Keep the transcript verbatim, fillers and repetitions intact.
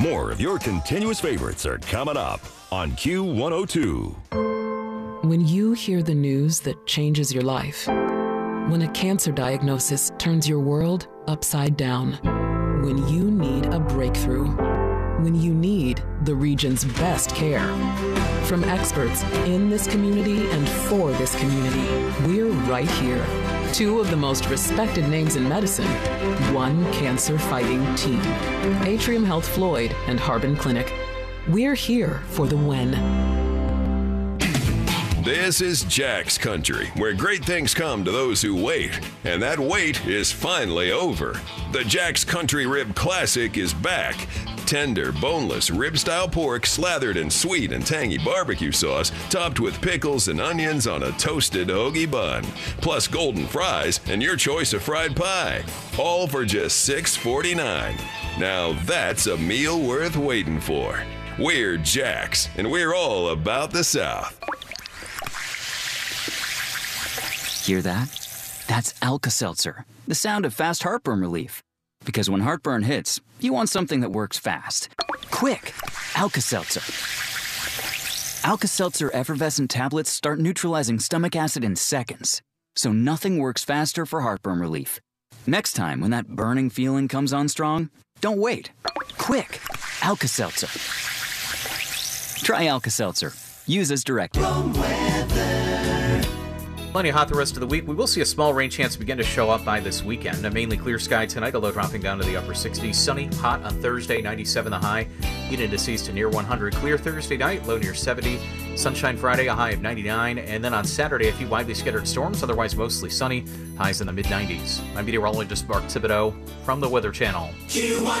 More of your continuous favorites are coming up on Q one oh two. When you hear the news that changes your life, when a cancer diagnosis turns your world upside down, when you need a breakthrough, when you need the region's best care. From experts in this community and for this community, we're right here. Two of the most respected names in medicine, one cancer-fighting team. Atrium Health Floyd and Harbin Clinic. We're here for the when. This is Jack's Country, where great things come to those who wait. And that wait is finally over. The Jack's Country Rib Classic is back. Tender, boneless, rib-style pork slathered in sweet and tangy barbecue sauce, topped with pickles and onions on a toasted hoagie bun. Plus golden fries and your choice of fried pie. All for just six forty-nine. Now that's a meal worth waiting for. We're Jack's, and we're all about the South. Hear that? That's Alka-Seltzer, the sound of fast heartburn relief. Because when heartburn hits, you want something that works fast. Quick! Alka-Seltzer. Alka-Seltzer effervescent tablets start neutralizing stomach acid in seconds. So nothing works faster for heartburn relief. Next time when that burning feeling comes on strong, don't wait. Quick! Alka-Seltzer. Try Alka-Seltzer. Use as directed. Plenty of hot the rest of the week. We will see a small rain chance begin to show up by this weekend. A mainly clear sky tonight, a low dropping down to the upper sixties. Sunny, hot on Thursday, ninety-seven the high. Heat indices to near one hundred. Clear Thursday night, low near seventy. Sunshine Friday, a high of ninety-nine. And then on Saturday, a few widely scattered storms, otherwise mostly sunny. Highs in the mid nineties. I'm meteorologist Mark Thibodeau from the Weather Channel.